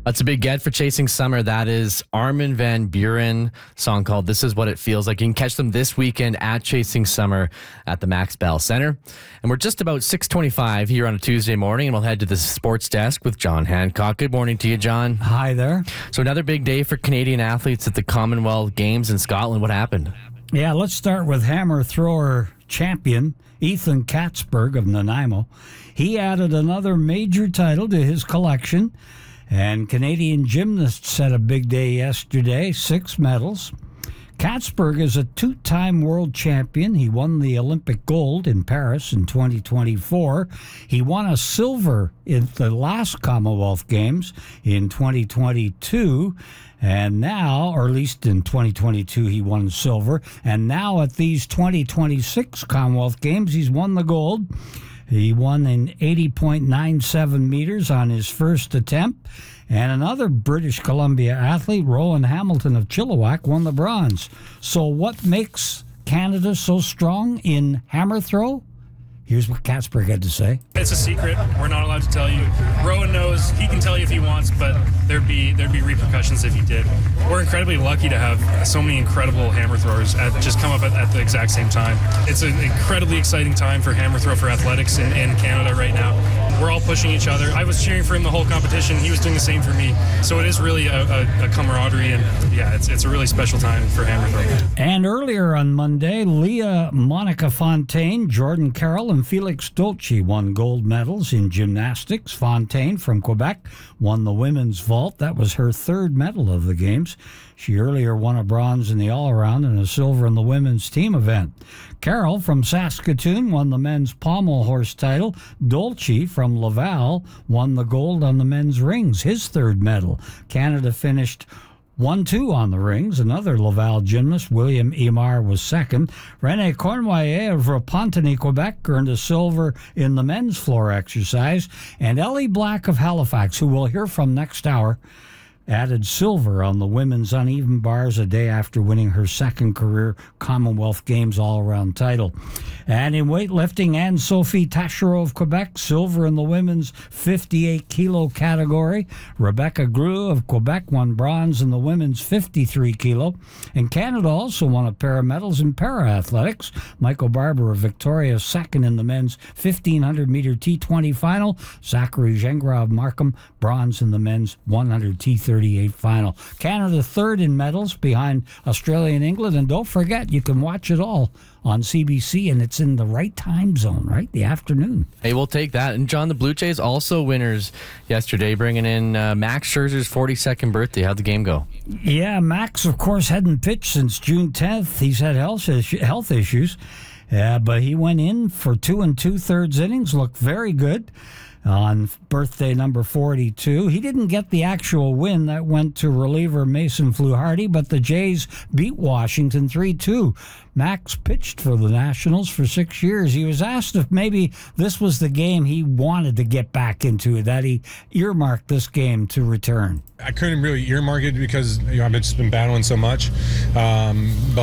That's a big get for Chasing Summer. That is Armin van Buuren, song called This Is What It Feels Like. You can catch them this weekend at Chasing Summer at the Max Bell Center. And we're just about 6:25 here on a Tuesday morning, and we'll head to the sports desk with John Hancock. Good morning to you, John. Hi there. So another big day for Canadian athletes at the Commonwealth Games in Scotland. What happened? Yeah, let's start with hammer thrower champion Ethan Katzberg of Nanaimo. He added another major title to his collection. And Canadian gymnasts had a big day yesterday, 6 medals. Katzberg is a 2-time world champion. He won the Olympic gold in Paris in 2024. He won a silver in the last Commonwealth Games in 2022. And now, or at least in 2022, he won silver. And now at these 2026 Commonwealth Games, he's won the gold. He won in 80.97 meters on his first attempt. And another British Columbia athlete, Roland Hamilton of Chilliwack, won the bronze. So what makes Canada so strong in hammer throw? Here's what Katzberg had to say. It's a secret. We're not allowed to tell you. Rowan knows. He can tell you if he wants, but there'd be repercussions if he did. We're incredibly lucky to have so many incredible hammer throwers just come up at the exact same time. It's an incredibly exciting time for hammer throw for athletics in Canada right now. We're all pushing each other. I was cheering for him the whole competition. He was doing the same for me. So it is really a camaraderie, and yeah, it's a really special time for hammer throwing. And earlier on Monday, Leah Monica Fontaine, Jordan Carroll, and Felix Dolce won gold medals in gymnastics. Fontaine from Quebec won the women's vault. That was her 3rd medal of the Games. She earlier won a bronze in the all-around and a silver in the women's team event. Carroll from Saskatoon won the men's pommel horse title. Dolce from Laval won the gold on the men's rings, his 3rd medal. Canada finished 1-2 on the rings. Another Laval gymnast, William Imar, was 2nd. René Cornoyer of Repentigny, Quebec, earned a silver in the men's floor exercise. And Ellie Black of Halifax, who we'll hear from next hour, added silver on the women's uneven bars a day after winning her 2nd career Commonwealth Games all-around title. And in weightlifting, Anne-Sophie Taschereau of Quebec, silver in the women's 58-kilo category. Rebecca Grew of Quebec won bronze in the women's 53-kilo. And Canada also won a pair of medals in para-athletics. Michael Barber of Victoria, 2nd in the men's 1,500-meter T20 final. Zachary Gingras of Markham, bronze in the men's 100 T38 final. Canada 3rd in medals behind Australia and England. And don't forget, you can watch it all on CBC, and it's in the right time zone, right? The afternoon. Hey, we'll take that. And John, the Blue Jays also winners yesterday, bringing in Max Scherzer's 42nd birthday. How'd the game go? Yeah, Max, of course, hadn't pitched since June 10th. He's had health issues, but he went in for 2 2/3 innings, looked very good on birthday number 42. He didn't get the actual win. That went to reliever Mason Fluharty, but the Jays beat Washington 3-2. Max pitched for the Nationals for 6 years. He was asked if maybe this was the game he wanted to get back into, that he earmarked this game to return. I couldn't really earmark it because I've just been battling so much. But